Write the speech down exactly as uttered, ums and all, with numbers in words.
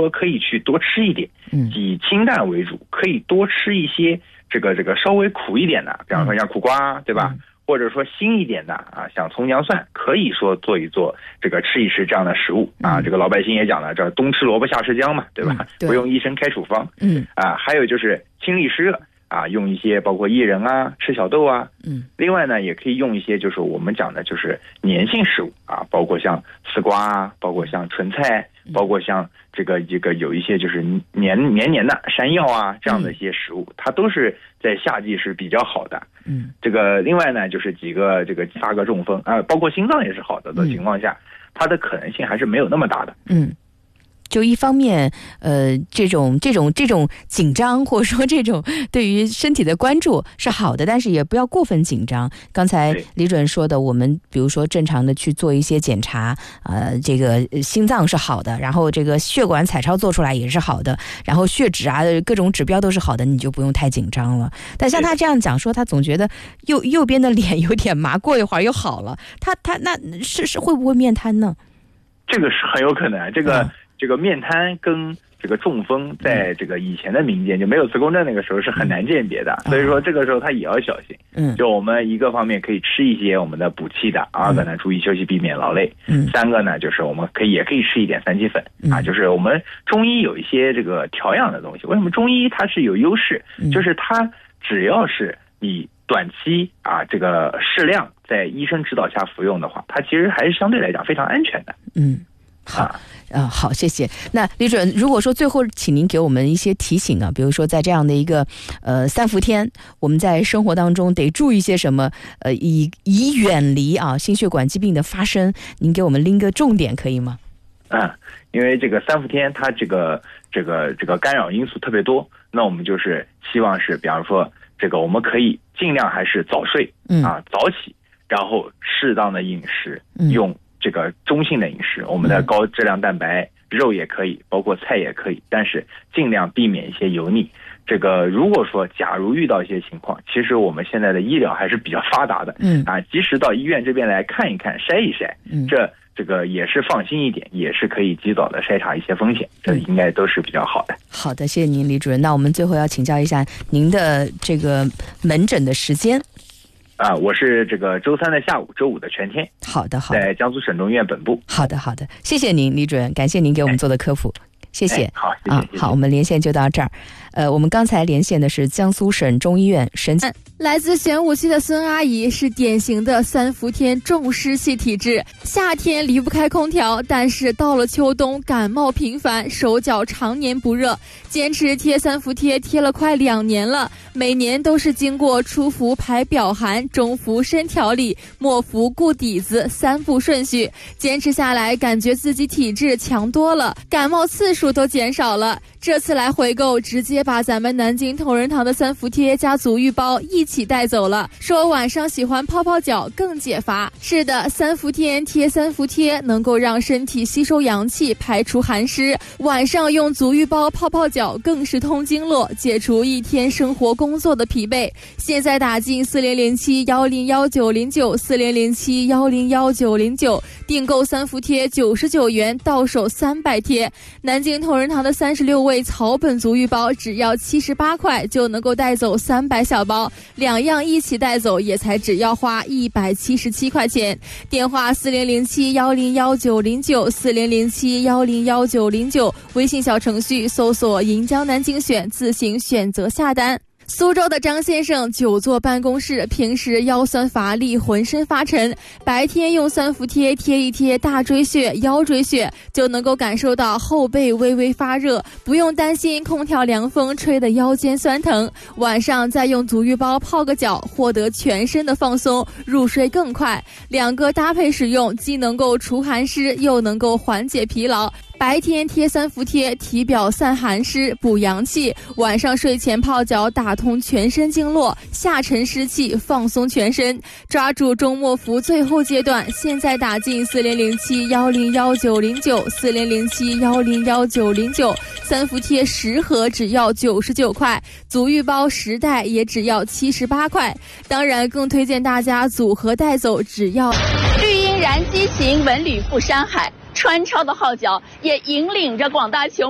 说可以去多吃一点，以清淡为主，可以多吃一些这个这个稍微苦一点的，比方说像苦瓜，对吧？或者说新一点的啊，像葱姜蒜，可以说做一做这个吃一吃这样的食物啊。这个老百姓也讲了，这冬吃萝卜夏吃姜嘛，对吧？嗯、对不用医生开处方。嗯啊，还有就是清利湿热啊，用一些包括薏仁啊、赤小豆啊。嗯，另外呢，也可以用一些就是我们讲的就是粘性食物啊，包括像丝瓜啊，包括像纯菜，包括像这个这个有一些就是黏黏黏的山药啊这样的一些食物，它都是在夏季是比较好的。嗯，这个另外呢，就是几个这个发个中风啊、呃，包括心脏也是好的的情况下，嗯、它的可能性还是没有那么大的。 嗯。就一方面，呃，这种这种这种紧张，或者说这种对于身体的关注是好的，但是也不要过分紧张。刚才李主任说的，我们比如说正常的去做一些检查，呃，这个心脏是好的，然后这个血管彩超做出来也是好的，然后血脂啊各种指标都是好的，你就不用太紧张了。但像他这样讲说，他总觉得右右边的脸有点麻，过一会儿又好了，他他那是是会不会面瘫呢？ 这个是很有可能，这个。嗯这个面瘫跟这个中风，在这个以前的民间就没有磁共振那个时候是很难鉴别的，嗯、所以说这个时候他也要小心。嗯，就我们一个方面可以吃一些我们的补气的，二个呢注意休息，避免劳累。嗯，三个呢就是我们可以也可以吃一点三七粉、嗯、啊，就是我们中医有一些这个调养的东西。为什么中医它是有优势？嗯、就是它只要是你短期啊这个适量在医生指导下服用的话，它其实还是相对来讲非常安全的。 嗯。好，啊，好，谢谢。那李主任，如果说最后请您给我们一些提醒啊，比如说在这样的一个呃三伏天，我们在生活当中得注意些什么？呃，以以远离啊心血管疾病的发生，您给我们拎个重点可以吗？ 嗯，因为这个三伏天它这个这个这个干扰因素特别多，那我们就是希望是，比方说这个我们可以尽量还是早睡，嗯啊早起，然后适当的饮食，用。这个中性的饮食，我们的高质量蛋白，肉也可以，包括菜也可以，但是尽量避免一些油腻。这个如果说假如遇到一些情况，其实我们现在的医疗还是比较发达的，嗯啊，及时到医院这边来看一看，筛一筛，嗯，这这个也是放心一点，也是可以及早的筛查一些风险，这应该都是比较好的。 好的，谢谢您，李主任。那我们最后要请教一下您的这个门诊的时间。 啊，我是这个周三的下午，周五的全天。 好的，好的， 在江苏省中医院本部。 好的，好的，谢谢您，李主任，感谢您给我们做的科普，哎、谢谢。 哎、好，谢谢、啊， 好，我们连线就到这儿。呃，我们刚才连线的是江苏省中医院神经。 来自玄武区的孙阿姨是典型的三伏天重湿气体质，夏天离不开空调，但是到了秋冬感冒频繁，手脚常年不热，坚持贴三伏贴贴了快两年了，每年都是经过初伏排表寒，中伏身调理，末伏固底子三步顺序，坚持下来感觉自己体质强多了，感冒次数都减少了。这次来回购，直接把咱们南京同仁堂的三伏贴加足浴包一起带走了，说晚上喜欢泡泡脚更解乏。是的，三伏天贴三伏贴能够让身体吸收阳气，排除寒湿，晚上用足浴包泡泡脚更是通经络，解除一天生活工作的疲惫。现在打进四零零七幺零幺九零九四零零七幺零幺九零九，订购三伏贴九十九元，到手三百贴。南京同仁堂的三十六味草本足浴包只要七十八块就能够带走三百小包，两样一起带走也才只要花一百七十七块钱。电话四零零七幺零幺九零九四零零七幺零幺九零九，微信小程序搜索银江南京选，自行选择下单。苏州的张先生久坐办公室，平时腰酸乏力，浑身发沉，白天用三伏贴贴一贴大椎穴、腰椎穴，就能够感受到后背微微发热，不用担心空调凉风吹得腰间酸疼。晚上再用足浴包泡个脚，获得全身的放松，入睡更快。两个搭配使用，既能够除寒湿，又能够缓解疲劳。白天贴三伏贴，体表散寒湿，补阳气；晚上睡前泡脚，打通全身经络，下沉湿气，放松全身。抓住中末伏最后阶段，现在打进四零零七幺零幺九零九四零零七幺零幺九零九，三伏贴十盒只要九十九块，足浴包十袋也只要七十八块。当然，更推荐大家组合带走，只要。 绿茵燃激情，文旅赴山海。川超的号角也引领着广大球